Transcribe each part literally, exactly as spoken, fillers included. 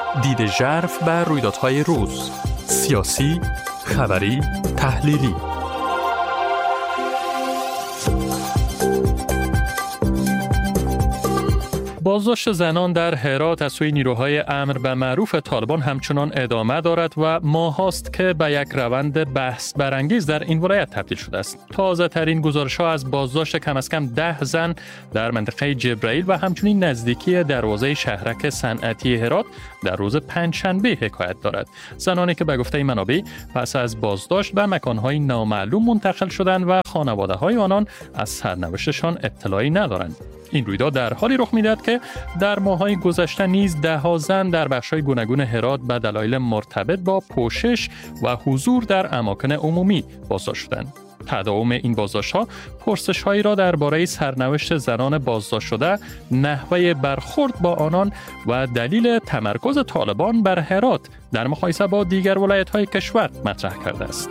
دید ژرف بر رویدادهای روز، سیاسی، خبری، تحلیلی. بازداشت زنان در هرات از سوی نیروهای امر به معروف طالبان همچنان ادامه دارد و ماهاست که به یک روند بحث برانگیز در این ولایت تبدیل شده است. تازه ترین گزارش‌ها از بازداشت کم از کم ده زن در منطقه جبرائیل و همچنین نزدیکی دروازه شهرک صنعتی هرات در روز پنجشنبه حکایت دارد. زنانی که به گفته منابع پس از بازداشت به مکان‌های نامعلوم منتقل شدند و خانواده‌های آنان از سرنوشتشان اطلاعی ندارند. این رویداد در حالی رخ می‌دهد که در ماه‌های گذشته نیز ده‌ها زن در بخش‌های گوناگون هرات به دلایل مرتبط با پوشش و حضور در اماکن عمومی بازداشت شدند. تداوم این بازداشت‌ها پرسش‌هایی را درباره سرنوشت زنان بازداشت شده، نحوه برخورد با آنان و دلیل تمرکز طالبان بر هرات در مقایسه با دیگر ولایت‌های کشور مطرح کرده است.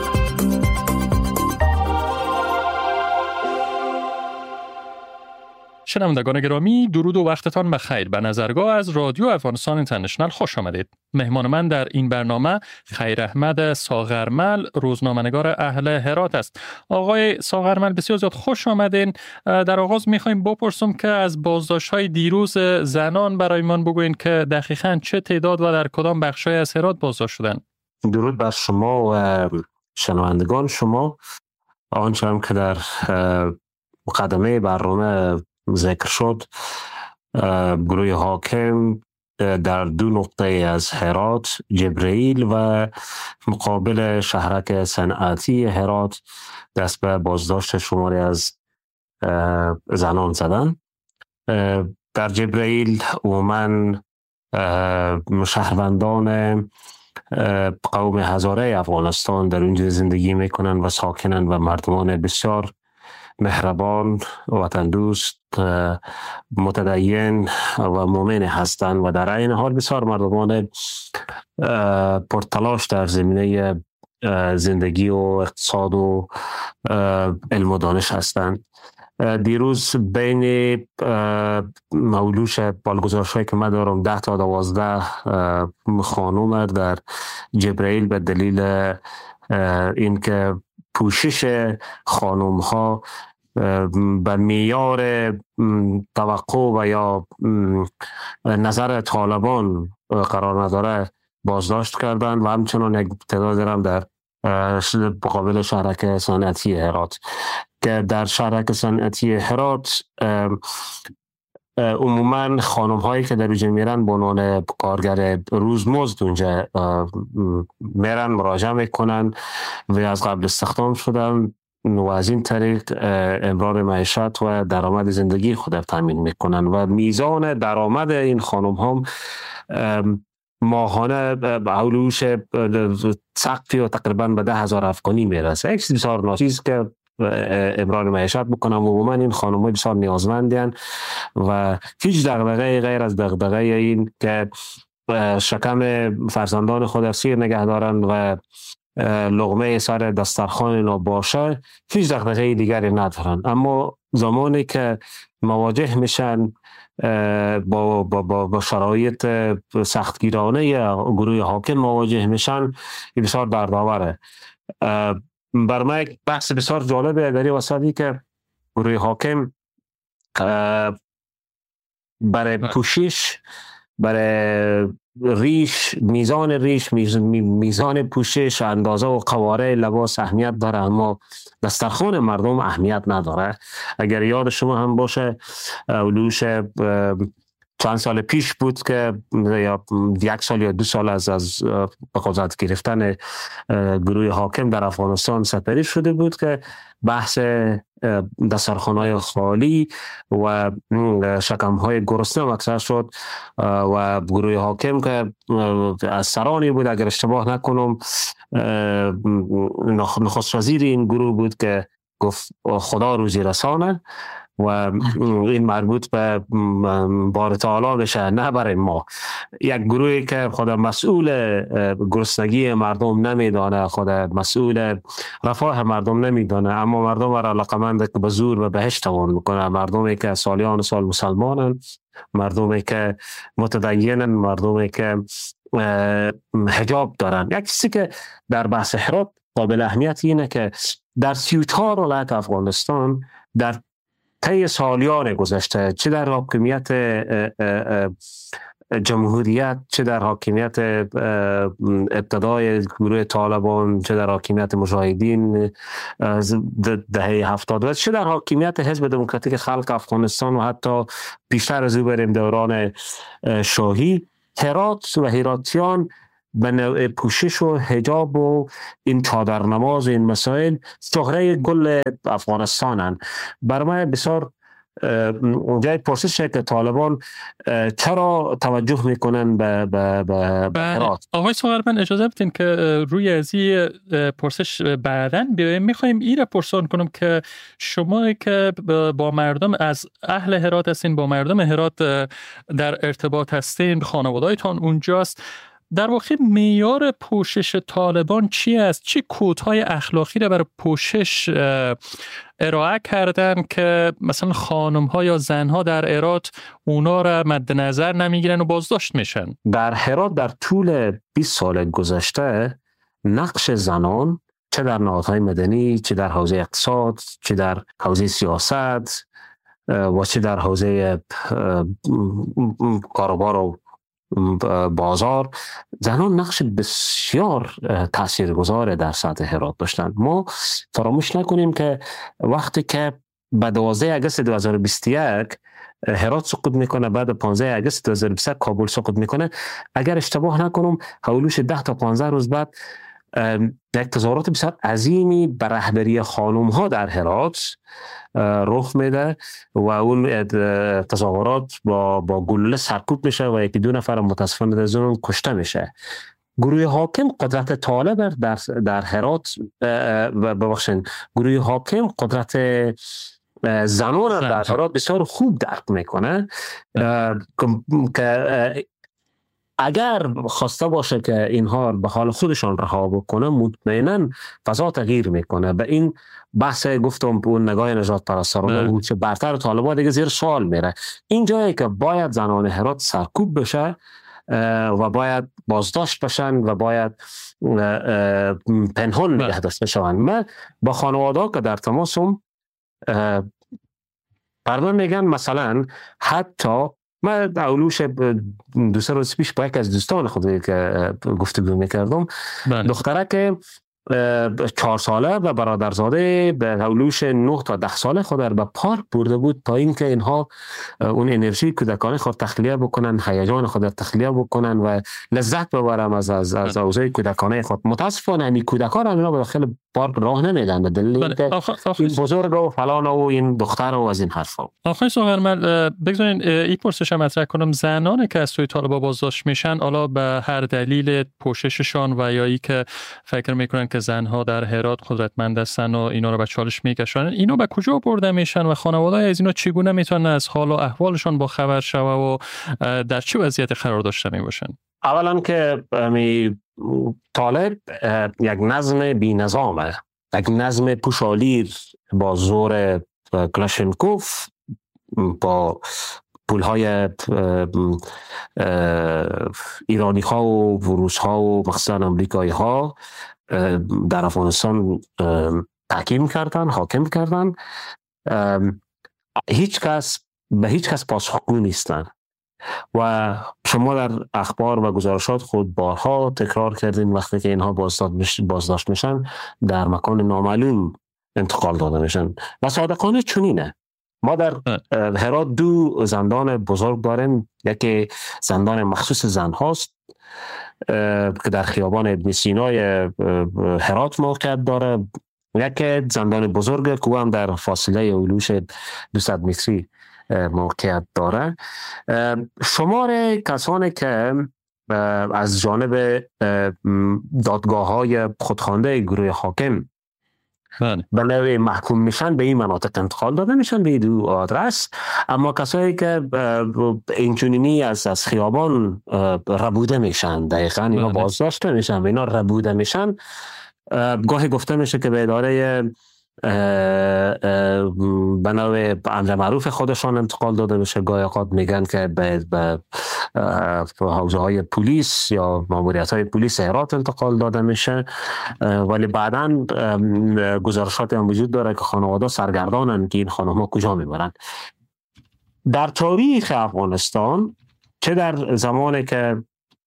شنوندگان گرامی، درود و وقتتان بخیر. به نظرگاه از رادیو افغانستان اینترنشنال خوش آمدید. مهمان من در این برنامه خیر احمد ساغرمل، روزنامه‌نگار اهل هرات است. آقای ساغرمل، بسیار زیاد خوش آمدین. در آغاز می‌خوایم بپرسم که از بازداشت‌های دیروز زنان برای من بگوین که دقیقاً چه تعداد و در کدام بخش‌های از هرات بازداشت شدند. درود بر شما و شنوندگان شما. آنچه هم که در مقدمه برنامه ذکر شد، گروه حاکم در دو نقطه از هرات، جبرائیل و مقابل شهرک صنعتی هرات، دست به بازداشت شماری از زنان زدن. در جبرائیل عموماً شهروندان قوم هزاره افغانستان در اونجا زندگی میکنن و ساکنن و مردمان بسیار مهربان، وطن دوست، متدین و مؤمن هستند و در این حال بسیار مردمان پرتلاش در زمینه زندگی و اقتصاد و علم و دانش هستند. دیروز بین مولوش بالگزارش هایی که من دارم ده تا دوازده خانوم در جبرائیل به دلیل اینکه پوشش خانم ها به معیار توقع و یا نظر طالبان قرار نداره بازداشت کردند و همچنان یک تعداد هم در مقابل شهرک صنعتی هرات که در شهرک صنعتی هرات عموما خانم هایی که در اونجا میرن به عنوان کارگر روزمزد اونجا میرن، مراجعه میکنن و از قبل استخدام شدن و از این طریق امرار معیشت و درآمد زندگی خود را تامین میکنن و میزان درآمد این خانم هم ماهانه به حلوش سقفی و تقریبا به ده هزار افغانی میرسه. یک چیز بسیار ناچیز که امرار معیشت بکنم و عموما این خانم‌ها بسیار نیازمندن و هیچ دغدغه غیر از دغدغه این که شکم فرزندان خود سیر نگه دارن و لقمه سر دسترخوان اینا باشه، هیچ دغدغه دیگری ندارن. اما زمانی که مواجه میشن با, با, با, با شرایط سختگیرانه گروه حاکم مواجه میشن، بسیار دردآوره. بر من یک بحث بسیار جالبه در این وسطی که گروه حاکم برای پوشش، برای ریش، میزان ریش، میزان پوشش، اندازه و قواره لباس اهمیت داره، اما دسترخوان مردم اهمیت نداره. اگر یاد شما هم باشه اولوش چند سال پیش بود که یا یک سال یا دو سال از از به قدرت گرفتن گروه حاکم در افغانستان سپری شده بود که بحث دسترخوان‌های خالی و شکم‌های گرسنه مطرح شد و گروه حاکم که از سرانی بود، اگر اشتباه نکنم نخست وزیر این گروه بود که گفت خدا روزی رسانه و این مربوط به بار تعالی بشه، نه برای ما. یک گروهی که خود مسئول گرسنگی مردم نمیدانه، خود مسئول رفاه مردم نمیدانه، اما مردم را علاقمند که به زور و بهشت توان میکنه. مردمی که سالیان سال مسلمانن، مردمی که متدینن، مردمی که حجاب دارن. یک چیزی که در بحث هرات قابل اهمیت اینه که در سی و چهار ولایت افغانستان در طی سالیان گذشته، چه در حاکمیت جمهوریت، چه در حاکمیت ابتدای گروه طالبان، چه در حاکمیت مجاهدین دهه هفتاد و چه در حاکمیت حزب دموکراتیک خلق افغانستان و حتی بیشتر از او بریم دوران شاهی، هرات و هراتیان به نوع پوشش و حجاب و این چادر نماز و این مسائل شهره گل افغانستانن. برای من بسیار اونجای پرسش که طالبان چرا توجه میکنن به به به هرات. آقای سوغرمند اجازه بدین که روی ازی پرسش بعداً بیایم. میخوایم این را پرسان کنم که شما که با مردم از اهل هرات هستین، با مردم هرات در ارتباط هستین، خانواده‌تان اونجاست، در واقع معیار پوشش طالبان چی است؟ چه کودهای اخلاقی را برای پوشش ارائه کردن که مثلا خانم‌ها یا زن‌ها در هرات اونا را مد نظر نمیگیرن و بازداشت میشن؟ در هرات در طول بیست سال گذشته نقش زنان چه در نهادهای مدنی، چه در حوزه اقتصاد، چه در حوزه سیاست و چه در حوزه کاروبار و بازار، زنان نقش بسیار تاثیرگذار در سطح هرات داشتند. ما فراموش نکنیم که وقتی که به دوازده آگوست دو هزار و بیست و یک هرات سقوط میکنه، بعد پانزده آگوست دو هزار و بیست و یک کابل سقوط میکنه، اگر اشتباه نکنم حدود ده تا پانزده روز بعد یک تظاهرات بسیار عظیمی به رهبری خانم ها در هرات رخ میده و اون تظاهرات با با گلوله سرکوب میشه و یکی دو نفر متاسفانه از اون کشته میشه. گروه حاکم قدرت طالب در در هرات ببخشید گروه حاکم قدرت زنان در هرات بسیار خوب درک میکنه که اگر خواسته باشه که اینها به حال خودشان رها بکنه، مطمئناً فضا تغییر میکنه. به این بحث گفتم اون نگاه نجات پرستارانه بود که برتر طالبان دیگه زیر سوال میره. این جایی که باید زنان هرات سرکوب بشه و باید بازداشت بشن و باید پنهان نگه داشته بشن. من با خانواده که در تماسم پردان میگن مثلا حتی من دولوش دو سه روز پیش با یک از دوستان خود که گفتگو میکردم، دختره که چهار ساله و برادرزاده به دولوش نه تا ده ساله خود در به پارک برده بود تا اینکه اینها اون انرژی کودکانه خود تخلیه بکنن، هیجان خود تخلیه بکنن و لذت ببرن از از از اوضاع کودکانه خود. متاسفانه این کودکان را به داخل پارک راه نمیدن به دلیل اینکه این بزرگ و فلان و این دختر و از این حرفا. آخه سوغرمند بگذارین این پرسش هم مطرح کنم. زنان که از سوی طالبان بازداشت میشن، حالا به هر دلیل پوشششان و یا ای که فکر میکنن که زنها در هرات قدرتمند هستن و اینا رو به چالش میکشن، اینو به کجا برده میشن و خانواده از اینا چگونه میتونن از حال و احوالشان با خبر شوه و در چه وضعیت قرار داشته میباشن؟ اولا که طالب یک نظم بی نظامه، یک نظم پوشالیر با زور کلاشنکوف، با پولهای ایرانی ها و روس ها و مخصوصا امریکایی ها در افغانستان تحکیم کردن، حاکم کردن. هیچ کس به هیچ کس پاسخگو نیستن و شما در اخبار و گزارشات خود بارها تکرار کردین وقتی که اینها بازداشت میشن در مکان نامعلوم انتقال داده میشن و صادقانه چنینه. ما در هرات دو زندان بزرگ داریم، یکی زندان مخصوص زن هاست که در خیابان ابن سینای هرات موقعیت داره، یکی زندان بزرگ که هم در فاصله اولوش دویست متری موقعیت داره. شمار کسانی که از جانب دادگاه های خودخوانده گروه حاکم به نوعی محکوم میشن به این مناطق انتقال داده میشن به دو آدرس. اما کسایی که اینچنینی از از خیابان ربوده میشن دقیقاً اینا بازداشت میشن و اینا ربوده میشن، گاهی گفته میشه که به اداره به نوع امر معروف خودشان انتقال داده میشه، گاهی اوقات میگن که به حوزه های پلیس یا ماموریت های پلیس هرات انتقال داده میشه، ولی بعداً گزارشاتی هم وجود داره که خانواده سرگردانن که این خانم ها کجا میبرن. در تاریخ افغانستان چه در زمانی که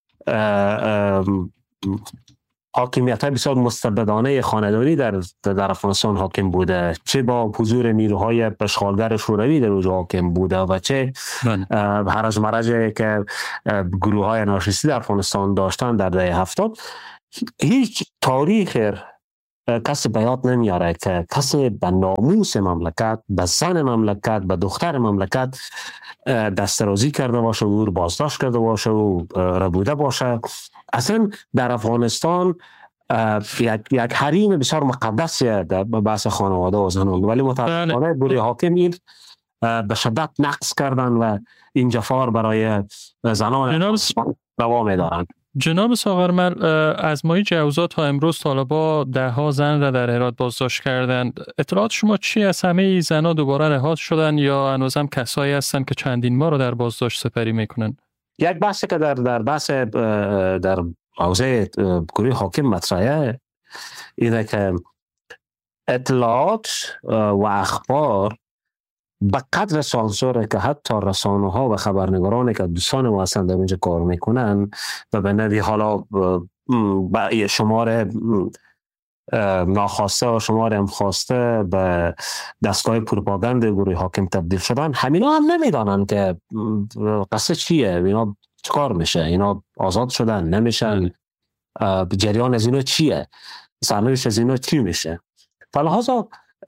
حاکمیت های بسیار مستبدانه خاندانی در در افغانستان حاکم بوده، چه با حضور نیروهای اشغالگر شوروی در اونجا حاکم بوده و چه هرج مرجی که گروه های انارشیستی در افغانستان داشتن در دهه هفتاد، هیچ تاریخ کسی به یاد نمیاره که کسی به ناموس مملکت، به زن مملکت، به دختر مملکت دسترازی کرده باشه و او بازداشت کرده باشه و ربوده باشه. اصلا در افغانستان یک, یک حریم بسیار مقدسیه در بحث خانواده و زنان، ولی متاسفانه گروه حاکم این به شدت نقص کردن و این جفار برای زنان دوام می‌دارند. جناب ساغرمل، از ماه جوزا تا امروز طالبان ده ها زن را در هرات بازداشت کردند. اطلاعات شما چی از همه زنها دوباره رها شدن یا هنوزم کسایی هستند که چندین ماه را در بازداشت سپری میکنن؟ یک بحثی که در در بحث در حوزه گروه حاکم مطرحه اینه که اطلاعات و اخبار به قدر سانسوره که حتی رسانه ها و خبرنگارانی که دوستان ما هستند در اینجا کار میکنن و به نوی حالا با شمار ناخواسته و شمار هم خواسته به دستگاه پروپاگاند گروه حاکم تبدیل شدن، همینا هم نمیدانن که قصه چیه، اینا چکار میشه، اینا آزاد شدن نمیشن، جریان از اینا چیه، سرنوشت از اینا چی میشه. فلحاظا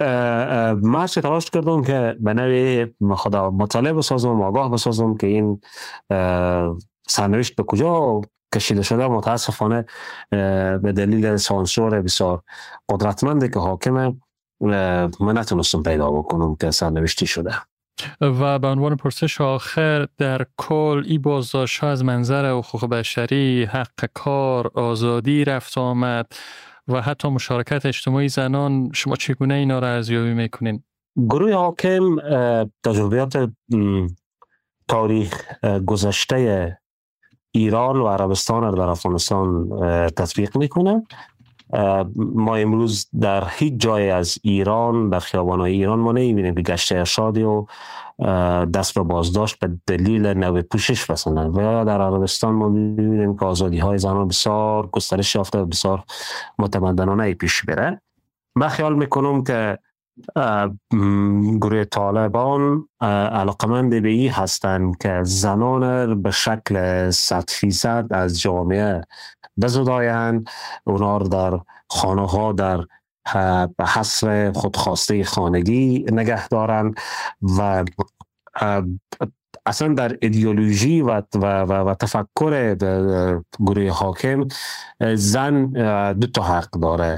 من تلاش کردم که به نوعی خدا مطالعه بسازم، آگاه بسازم که این سرنوشت به کجا کشیده شده. متاسفانه به دلیل سانسور بسیار قدرتمندی که حاکمه من نتونستم پیدا بکنم که سرنوشتی شده. و به عنوان پرسش آخر، در کل این بازداشت ها از منظر حقوق بشری، حق کار، آزادی رفت آمد و حتی مشارکت اجتماعی زنان، شما چگونه اینا را ارزیابی میکنین؟ گروه حاکم تجربیات تاریخ گذشته ایران و عربستان را در افغانستان تطبیق میکنه. ما امروز در هیچ جای از ایران، در خیابان‌های ایران ما نمی‌بینیم که گشت ارشادی و دست به بازداشت به دلیل نوع پوشش بسنن، و یا در عربستان ما می‌بینیم که آزادی‌های زنان بسیار گسترش یافته و بسیار متمدنانه پیش بره. من خیال میکنم که گروه طالبان علاقمند به این هستند که زنان به شکل صد فیصد از جامعه بزدایند، اونا رو در خانه ها در حصر خودخواسته خانگی نگه دارن و اصلا در ایدئولوژی و, و, و, و تفکر گروه حاکم زن دو تا حق داره.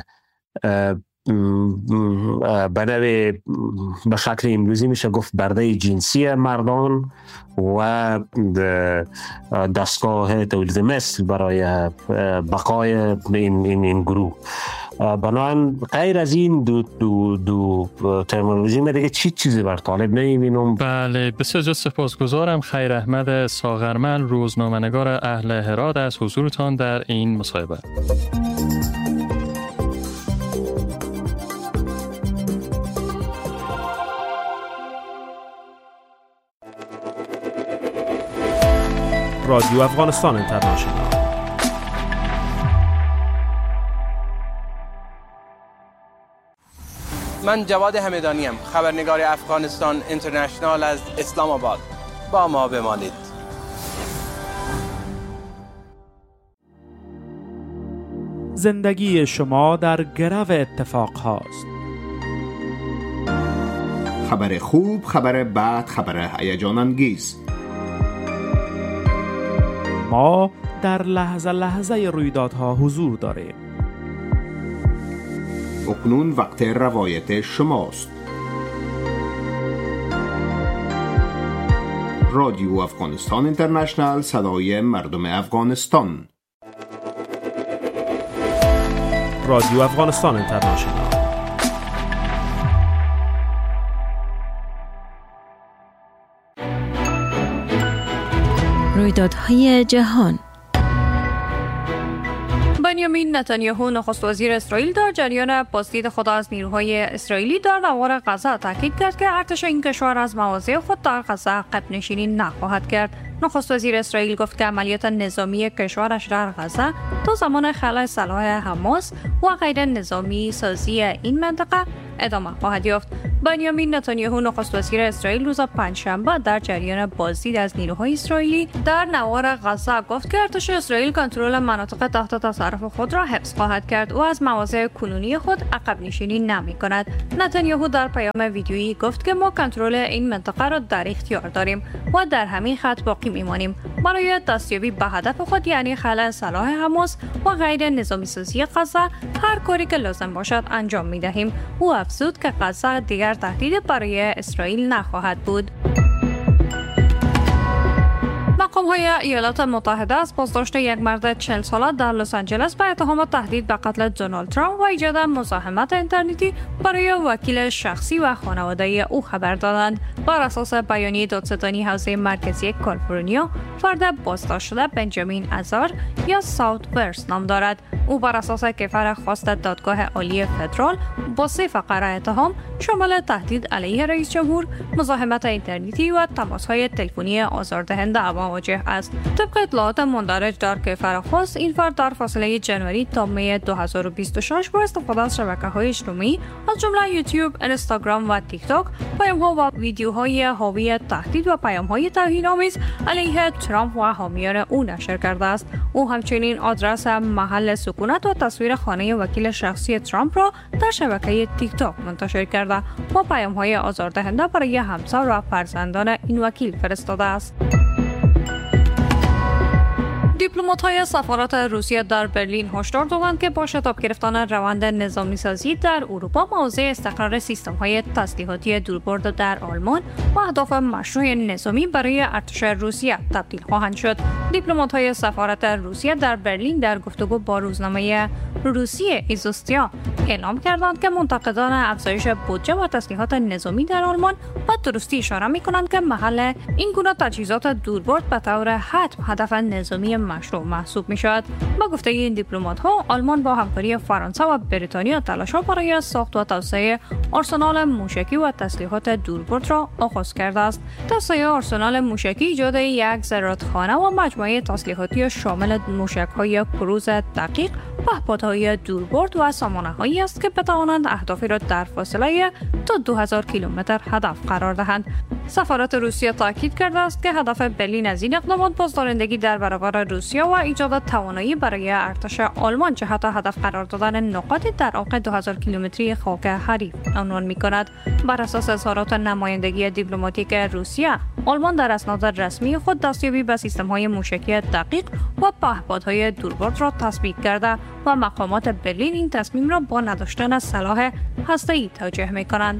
به به شکل امروزی میشه گفت برده جنسی مردان و دستگاه تولید مثل برای بقای این, این, این گروه. بنابراین غیر از این دو, دو, دو ترمینولوژی من دیگه چی چیزی بر طالب نمیبینم. بله، بسیار زیاد سپاسگزارم خیر احمد ساغرمل، روزنامه‌نگار اهل هرات، از حضورتان در این مصاحبه. رادیو افغانستان اینترنشنال. من جواد همدانی ام، خبرنگار افغانستان اینترنشنال از اسلام آباد. با ما بمانید. زندگی شما در گرو اتفاق هاست. خبر خوب، خبر بد، خبر هیجان انگیز. ما در لحظه لحظه رویدادها حضور داریم. اکنون وقت روایت شماست. رادیو افغانستان اینترنشنال، صدای مردم افغانستان. رادیو افغانستان اینترنشنال. رویدادهای جهان. بنیامین نتانیاهو نخست وزیر اسرائیل در جریان بازدید خود از نیروهای اسرائیلی در نوار غزه تاکید کرد که ارتش این کشور از مواضع خود در غزه عقب نشینی نخواهد کرد. نخست وزیر اسرائیل گفت که عملیات نظامی کشورش در غزه تا زمان خلع سلاح حماس و غیر نظامی سازی این منطقه ادامه خواهد یافت. بنیامین نتانیاهو نخست وزیر اسرائیل روز پنجشنبه در جریان بازدید از نیروهای اسرائیلی در نوار غزه گفت که ارتش اسرائیل کنترل مناطق تحت تصرف خود را حفظ خواهد کرد و از مواضع کنونی خود عقب نشینی نمی کند. نتانیاهو در پیام ویدیویی گفت که ما کنترل این منطقه را در اختیار داریم و در همین خط باقی میمانیم. برای دستیابی به هدف خود، یعنی خلع سلاح حماس و غیر نظامی سازی غزه، هر کاری که لازم باشد انجام می دهیم. او افزود که غزه دیگر تهدید برای اسرائیل نخواهد بود. مقام‌های ایالات متحده از بازداشت یک مرد چهل ساله در لس آنجلس به اتهام تهدید به قتل دونالد ترامپ و ایجاد مزاحمت اینترنتی برای وکیل شخصی و خانواده او خبر دادند. بر اساس بیانیه دادستانی حوزه مرکزی کالیفرنیا، فرد بازداشت شده بنجامین ازار یا ساوت ورس نام دارد. او بر اساس کیفر خواست دادگاه عالی فدرال با سه فقره اتهام شامل تهدید علیه رئیس جمهور، مزاحمت اینترنتی و تماس‌های تلفنی آزاردهنده مواجه است. طبق اطلاعات مندرج در کیفر خواست، این فرد در فاصله جنوری تا می دو هزار و بیست و شش با استفاده از شبکه‌های اجتماعی از جمله یوتیوب، اینستاگرام و تیک تاک پیام‌ها و ویدیوهای حاوی تهدید و پیام‌های توهین‌آمیز علیه ترامپ و حامیان او نشر کرده است. او همچنین آدرس محل سکونت و تصویر خانه وکیل شخصی ترامپ را در شبکه تیک تاک منتشر کرده و پیام‌های آزاردهنده برای همسر و فرزندان این وکیل فرستاده است. دیپلمات‌های سفارت روسیه در برلین هشدار دادند که با شتاب گرفتن روند نظامی‌سازی در اروپا، موضع استقرار سیستم‌های تسلیحاتی دوربرد در آلمان و اهداف مشروع نظامی برای ارتش روسیه تبدیل خواهند شد. دیپلمات‌های سفارت روسیه در برلین در گفتگو با روزنامه روسیه ایزوستیا اعلام کردند که منتقدان افزایش بودجه و تسلیحات نظامی در آلمان و درستی اشاره می‌کنند که محل این گونه تجهیزات دوربرد به طور حتم هدف نظامی مشروع محسوب می شود. با گفته این دیپلمات ها، آلمان با همکاری فرانسه و بریتانیا تلاش ها برای ساخت و توسعه آرسنال موشکی و تسلیحات دوربرد را آغاز کرده است. توسعه آرسنال موشکی ایجاد یک زرادخانه و مجموعه تسلیحاتی شامل موشک های کروز دقیق، پهپادهای دوربرد و سامانه هایی است که بتوانند اهدافی را در فاصله تا دو هزار کیلومتر هدف قرار دهند. سفارت روسیه تاکید کرده است که هدف برلین از این اقدامات بازدارندگی در برابر روسیه و ایجاد توانایی برای ارتش آلمان جهت هدف قرار دادن نقاطی در عمق دو هزار کیلومتری خاک حریف عنوان می‌کند. بر اساس اظهارات نمایندگی دیپلماتیک روسیه، آلمان در اسناد رسمی خود دستیابی به سیستم‌های موشکی دقیق و پهپادهای دوربرد را تثبیت کرده و مقامات برلین این تصمیم را با نداشتن سلاح هسته‌ای توجیه می‌کنند.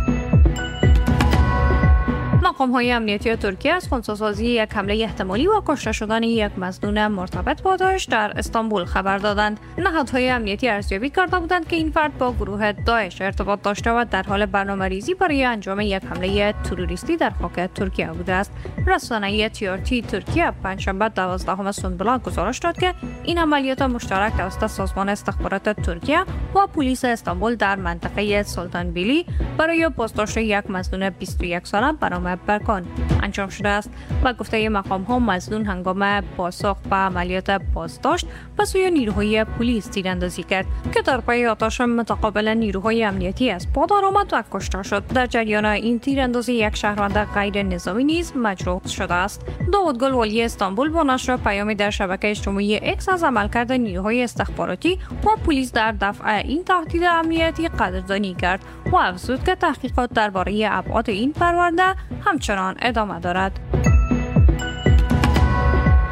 مقام‌های امنیتی ترکیه از خنثی‌سازی یک حمله احتمالی و کشته شدن یک مظنون مرتبط با داعش در استانبول خبر دادند. نهادهای امنیتی ارزیابی کرده بودند که این فرد با گروه داعش ارتباط داشته و در حال برنامه‌ریزی برای انجام یک حمله تروریستی در خاک ترکیه بوده است. رسانه تی آر تی ترکیه پنجشنبه دوازدهم سنبل گزارش داد که این عملیات مشترک توسط سازمان استخبارات ترکیه و پلیس استانبول در منطقه سلطان بیلی برای بازداشت یک مظنون بیست و یک ساله برنامه برکان انجام شده است. و گفته مقام ها، مظنون هنگام پاسخ به عملیات بازداشت به سوی نیروهای پلیس تیراندازی کرد که در پی آتش متقابل نیروهای امنیتی از پا درآمد و کشته شد. در جریان این تیراندازی یک شهروند غیر نظامی نیز مجروح شده است. داوود گل، والی استانبول، با نشر پیامی در شبکه اجتماعی اکس از عملکرد نیروهای استخباراتی و پلیس در دفع این تهدید امنیتی قدردانی کرد و افزود که تحقیقات درباره ابعاد این پرونده همچنان ادامه دارد.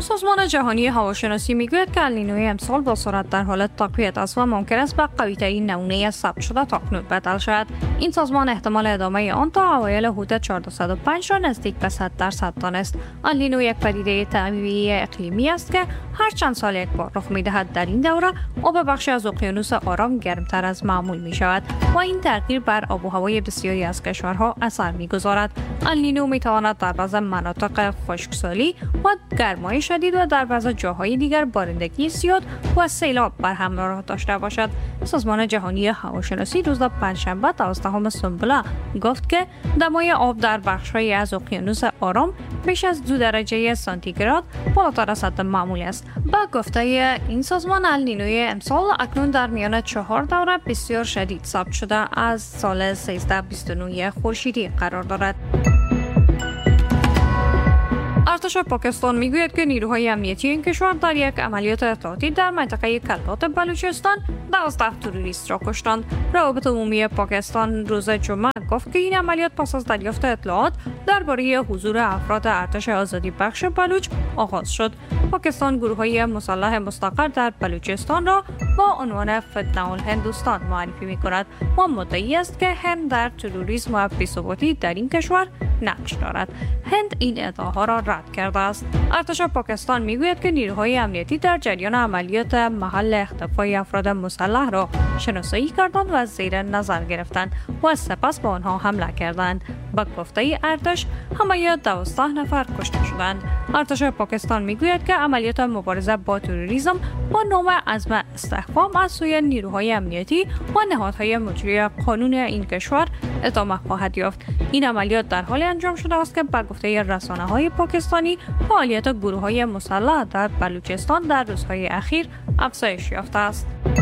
سازمان جهانی هواشناسی میگوید که النینوی امسال با سرعت در حال تقویت است و ممکن است به قوی‌ترین نمونه ثبت شده تاکنون بدل شود. این سازمان احتمال ادامه آن تا اوایل حدود چهارصد و پنج را نزدیک به صد درصد دانست. النینو یک پدیده طبیعی اقلیمی است که هر چند سال یک بار رخ می‌دهد. در این دوره آب بخشی از اقیانوس آرام گرمتر از معمول می‌شود و این تغییر بر آب و هوای بسیاری از کشورها اثر می‌گذارد. النینو می‌تواند در بعضی مناطق خشکسالی و گرمای شدید و در بعضی جاهای دیگر بارندگی زیاد و سیلاب بر همراه داشته باشد. سازمان جهانی هواشناسی روز پنجشنبه دوازدهم سنبله گفت که دمای آب در بخش‌هایی از اقیانوس آرام بیش از دو درجه سانتیگراد بالاتر از حد معمول است. با گفته این سازمان النینوی امسال اکنون در میان چهار دوره بسیار شدید ثبت شده از سال سیزده بیست و نه خورشیدی قرار دارد. ارتش پاکستان میگوید که نیروهای امنیتی این کشور در یک عملیات اطلاعاتی در منطقه کلات بلوچستان دوازده تروریست را کشتند. روابط عمومی پاکستان روز جمعه گفت که این عملیات پس از دریافت اطلاعات درباره حضور افراد ارتش آزادی بخش بلوچ آغاز شد. پاکستان گروه‌های مسلح مستقر در بلوچستان را با عنوان فتنه الهندوستان معرفی می‌کند و مدعی است که هند در تروریسم و بی‌ثباتی در این کشور نقش دارد. هند این ادعاها را رد کرده است. ارتش پاکستان میگوید که نیروهای امنیتی در جریان عملیات محل اختفای افراد مسلح را شناسایی کردند و زیر نظر گرفتند و سپس به آنها حمله کردند. با گفته ارتش همه دوازده نفر کشته شدند. ارتش پاکستان میگوید که عملیات مبارزه با تروریسم با نام عزم استحکام از سوی نیروهای امنیتی و نهادهای مجری قانون این کشور ادامه خواهد یافت. این عملیات در حال انجام شده است که به گفته رسانه‌های پاکستانی فعالیت گروه‌های مسلح در بلوچستان در روزهای اخیر افزایش یافته است.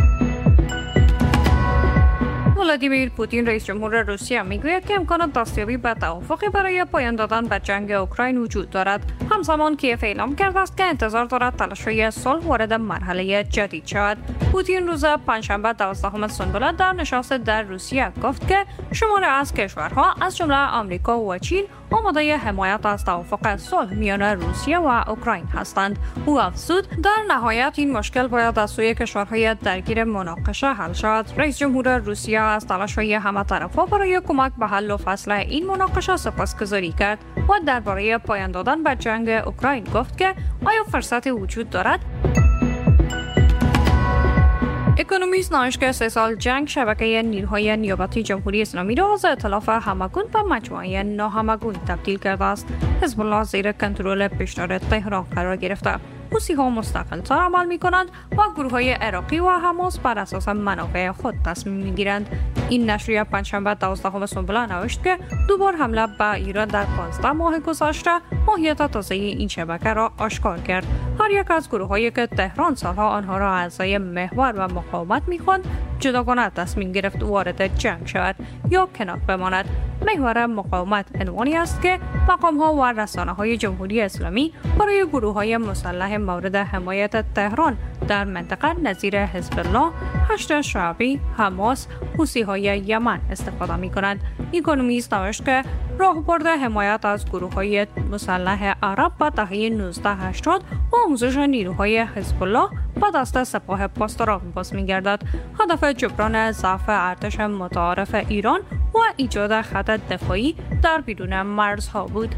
ولادیمیر پوتین رئیس جمهور روسیه میگوید که امکان دستیابی به توافقی برای پایان دادن به جنگ اوکراین وجود دارد. همزمان کیف اعلام کرده است که انتظار دارد تلاش‌های صلح وارد مرحله جدید شود. پوتین روز پنجشنبه دوازدهم سنبله در نشست در روسیه گفت که شماری از کشورها از جمله آمریکا و چین آماده حمایت از توافق صلح میان روسیه و اوکراین هستند. او افزود در نهایت این مشکل باید از سوی کشورهای درگیر مناقشه حل شود. رئیس جمهور روسیه از تلاش‌های همه طرفا برای کمک به حل و فصل این مناقشه سپاسگزاری کرد و درباره پایان دادن به جنگ اوکراین گفت که آیا فرصتی وجود دارد؟ اکونومیست نوشت که سه سال جنگ شبکه نیروهای نیابتی جمهوری اسلامی را از ائتلاف همگون به مجموعه ناهمگون تبدیل کرده است. حزب الله زیر کنترل پیشدار تهران قرار گرفته. حوثی‌ها مستقل‌تر عمل می‌کنند و گروه‌های عراقی و حماس بر اساس منافع خود تصمیم می‌گیرند. این نشریه پنجشنبه دوازدهم سنبله نوشت که دوبار حمله به ایران در پانزده ماه گذشته ماهیت تازه این شبکه را آشکار کرد. هر یک از گروه‌هایی که تهران سالها آنها را اعضای محور و مقاومت می‌خواند جداگانه تصمیم گرفت وارد جنگ شود یا کنار بماند. محور مقاومت عنوانی است که مقام‌ها و رسانه‌های جمهوری اسلامی برای گروه‌های مسلح مورد حمایت تهران در منطقه نظیر حزب الله، هشت شعبی، حماس، حوثی‌های یمن استفاده می‌کنند. اکونومیست نوشت که راهبرد حمایت از گروه‌های مسلح عرب به دهه نوزده هشتاد و آموزش نیروهای حزب الله به دست سپاه پاسداران باز می‌گردد. هدف جبران ضعف ارتش متعارف ایران و ایجاد خط دفاعی در بیرون مرزها بود.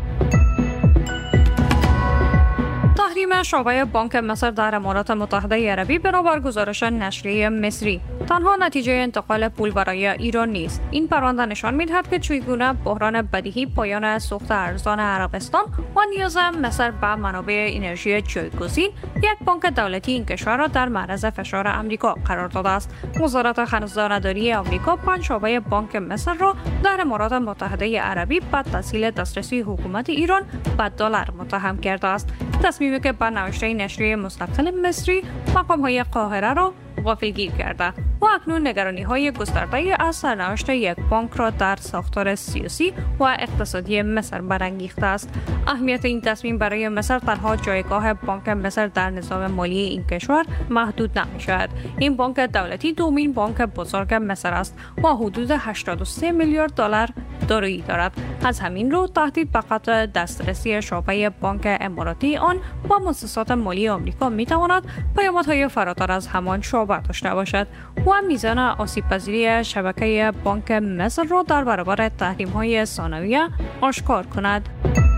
تحریم شعبه بانک مصر در امارات متحده عربی بنابر گزارش نشریه مصری تنها نتیجه انتقال پول برای ایران نیست. این پرونده نشان می‌دهد که چگونه بحران بدیهی پایان سوخت ارزان عربستان و نیاز مصر به منابع انرژی جایگزین یک بانک دولتی این کشور را در معرض فشار آمریکا قرار داده است. وزارت خزانه‌داری آمریکا پنج شعبه بانک مصر را در امارات متحده عربی به تسهیل دسترسی حکومت ایران به دلار متهم کرده است. تصمیمی که بر نوشته نشریه مستقل مصری مقام‌های قاهره را غافلگیر کرده. و اکنون نگرانی‌های گسترده از سرنوشت یک بانک را در ساختار سیاسی و اقتصادی مصر برانگیخته است. اهمیت این تصمیم برای مصر تنها جایگاه بانک مصر در نظام مالی این کشور محدود نمی‌شود. این بانک دولتی دومین بانک بزرگ مصر است و حدود هشتاد و سه میلیارد دلار دارایی دارد. از همین رو تهدید به قطع دسترسی شعبه بانک اماراتی آن و مؤسسات مالی آمریکا می‌تواند پیامدهای فراتر از همان شعبه داشته باشد و میزان آسیب‌پذیری شبکه بانک مصر را در برابر تحریم‌های ثانویه آشکار کند.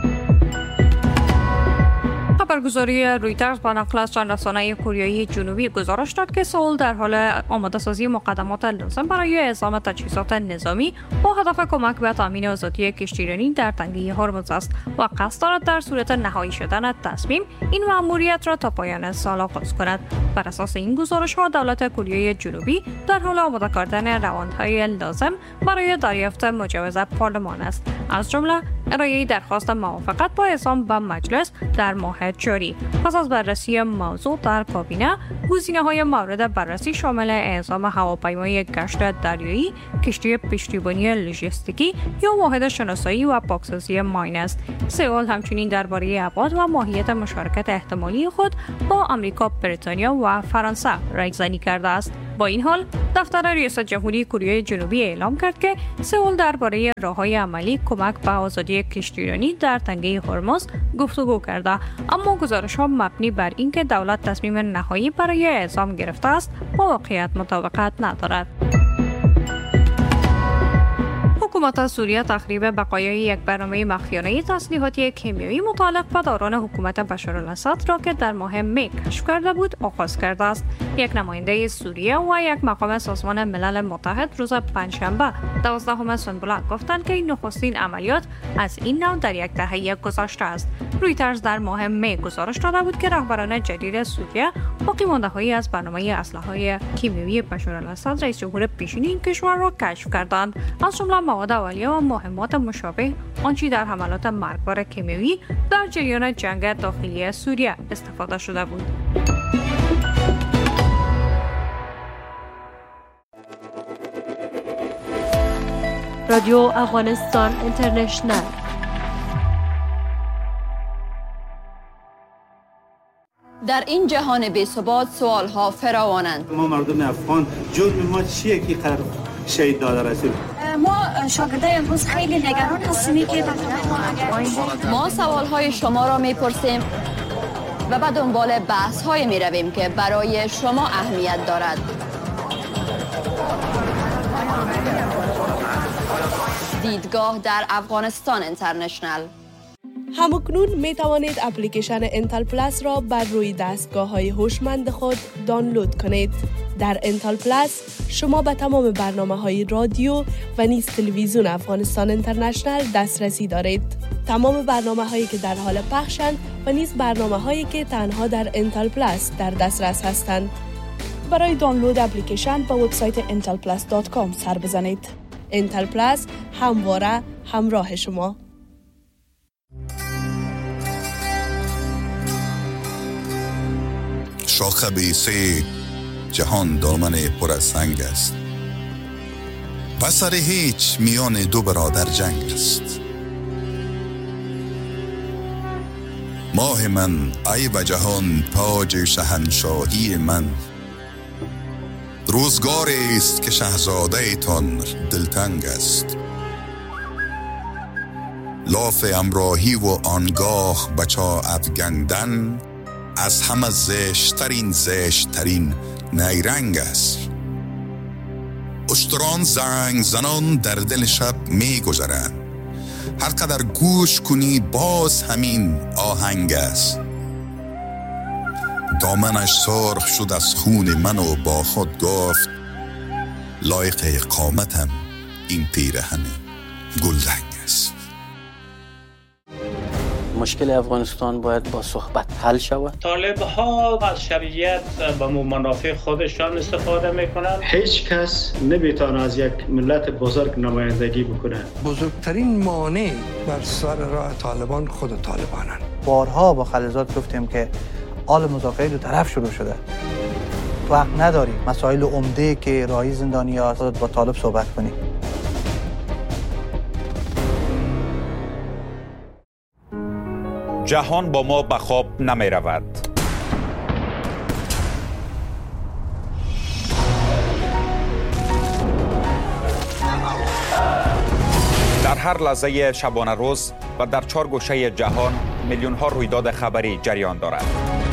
خبرگزاری رویترز با نقل از چند رسانه کوریایی جنوبی گزارش داد که سئول در حال آماده سازی مقدمات لازم برای اعزام تجهیزات نظامی با هدف کمک به تامین آزادی کشتیرانی در تنگه هرمز است و قصد دارد در صورت نهایی شدن تصمیم این مأموریت را تا پایان سال آغاز کند. بر اساس این گزارش ها دولت کره جنوبی در حال آماده کردن روندهای لازم برای دریافت مجوز پارلمان است، از جمله ارائه درخواست موافقت با اعزام به مجلس در ماه جاری. پس از بررسی موضوع در کابینه، گزینه‌های مورد بررسی شامل اعزام هواپیمای گشت دریایی، کشتی پشتیبانی لوجستیکی یا واحد شناسایی و پاکسازی ماین است. سئول همچنین درباره ابعاد و ماهیت مشارکت احتمالی خود با آمریکا، بریتانیا و فرانسه رایزنی کرده است. با این حال، دفتر ریاست جمهوری کره جنوبی اعلام کرد که سئول درباره راه‌های عملی کمک به آزادی کشتیرانی در تنگه هرمز گفتگو کرده، اما گزارش‌ها مبنی بر اینکه دولت تصمیم نهایی برای اعزام گرفته است با واقعیت مطابقت ندارد. حکومت سوریه تخریب بقایای یک برنامه مخفیانه تسلیحاتی کیمیایی متعلق به دوران حکومت بشارالاسد را که در ماه می کشف کرده بود آغاز کرده است. یک نماینده سوریه و یک مقام سازمان ملل متحد روز پنجشنبه دوازدهم سنبله گفتند که این نخستین عملیات از این نوع در یک دهه گذشته است. رویترز در ماه می گزارش داده بود که رهبران جدید سوریه باقی مانده‌هایی از برنامه اسلحه‌های کیمیایی بشارالاسد رئیس جمهور پیشین این کشور را کشف کردند، از جمله مواد اولیه و مهمات مشابه آنچه در حملات مرگبار کیمیایی در جریان جنگ داخلی سوریه استفاده شده بود. رادیو افغانستان اینترنشنل. در این جهان بی‌ثبات سوال‌ها فراوانند. ما مردم افغان جرم ما چیه که قرار شهید داده رسول؟ ما شاگردای امروز خیلی نگران هستیم که ما سوال‌های شما را می‌پرسیم و به دنبال بحث‌های می‌رویم که برای شما اهمیت دارد. دیدگاه در افغانستان اینترنشنل. همکنون می توانید اپلیکیشن انتل پلاس را بر روی دستگاه‌های هوشمند خود دانلود کنید. در انتل پلاس شما به تمام برنامه‌های رادیو و نیز تلویزیون افغانستان اینترنشنل دسترسی دارید. تمام برنامه‌هایی که در حال پخشند و نیز برنامه‌هایی که تنها در انتل پلاس در دسترس هستند. برای دانلود اپلیکیشن به وبسایت انتل پلاس دات کام سر بزنید. انتل پلاس همواره همراه شما. شاخ بیسه جهان دامن پر از سنگ است، پسر هیچ میان دو برادر جنگ است. ماه من ای و جهان تاج شهنشاهی من، روزگاری است که شاهزاده تان دلتنگ است. لاف امراهی و آنگاه بچا افگندن، از همه زشترین زشترین نیرنگ است. اشتران زنگ زنان در دل شب می گذرند، هر قدر گوش کنی باز همین آهنگ است. دامنش سرخ شد از خون من و با خود گفت، لایق قامتم این پیرهن گلرنگ است. مشکل افغانستان باید با صحبت حل شود. طالب ها از شرعیت به منافع خودشان استفاده میکنند. هیچ کس نمیتونه از یک ملت بزرگ نمایندگی بکنه. بزرگترین مانع بر سر راه طالبان خود طالبانند. بارها با خلیزات گفتیم که آل مذاکره دو طرف شروع شده. وقت نداریم. مسائل عمده که راهی زندانیان با طالب صحبت کنیم. جهان با ما به خواب نمی رود. در هر لحظه شبانه روز و در چهار گوشه جهان میلیون ها رویداد خبری جریان دارد.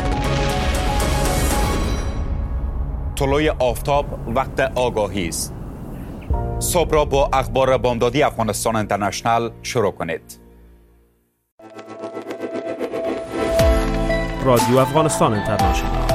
طلوع آفتاب وقت آگاهی است. صبح را با اخبار بامدادی افغانستان اینترنشنال شروع کنید. رادیو افغانستان اینترنشنال